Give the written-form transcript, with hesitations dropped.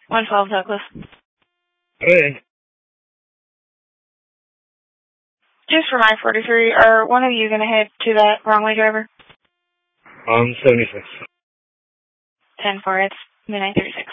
112 Douglas. Hey. Just for my 43, are one of you going to head to that wrong-way driver? 76. 10-4, it's midnight 36.